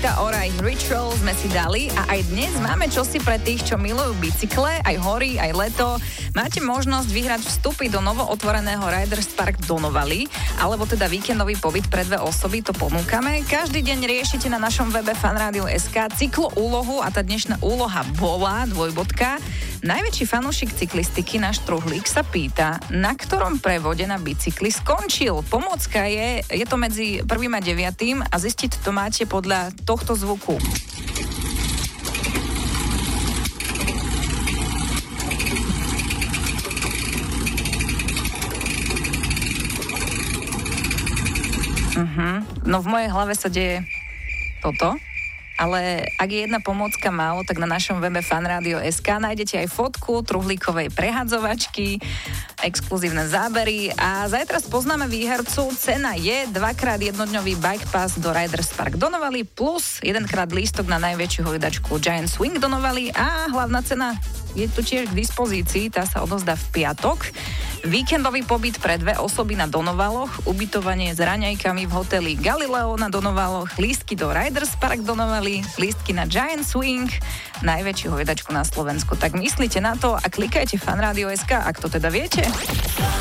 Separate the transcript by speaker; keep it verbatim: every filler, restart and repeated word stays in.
Speaker 1: Rita Ora, ich Ritual sme si dali a aj dnes máme čosi pre tých, čo milujú bicykle, aj hory, aj leto. Máte možnosť vyhrať vstupy do novo otvoreného Riders Park Donovali, alebo teda víkendový pobyt pre dve osoby, to ponúkame. Každý deň riešite na našom webe fanradio bodka es ká cyklo úlohu a tá dnešná úloha bola dvojbodka. Najväčší fanúšik cyklistiky, náš Truhlík, sa pýta, na ktorom prevode na bicykli skončil. Pomôcka je, je to medzi prvým a deviatým a zistiť to máte podľa tohto zvuku. Uh-huh. No v mojej hlave sa deje toto. Ale ak je jedna pomôcka málo, tak na našom webe fanradio bodka es ká nájdete aj fotku truhlíkovej prehadzovačky, exkluzívne zábery a zajtra spoznáme výhercu. Cena je dvakrát jednodňový bike pass do Riders Park Donovali plus jedenkrát lístok na najväčšiu hojdačku Giant Swing Donovali a hlavná cena je tu tiež k dispozícii, tá sa odozdá v piatok. Víkendový pobyt pre dve osoby na Donovaloch, ubytovanie s raňajkami v hoteli Galileo na Donovaloch, lístky do Riders Park Donovali, lístky na Giant Swing, najväčšiu hojdačku na Slovensku. Tak myslíte na to a klikajte fanradio bodka es ká, ak to teda viete.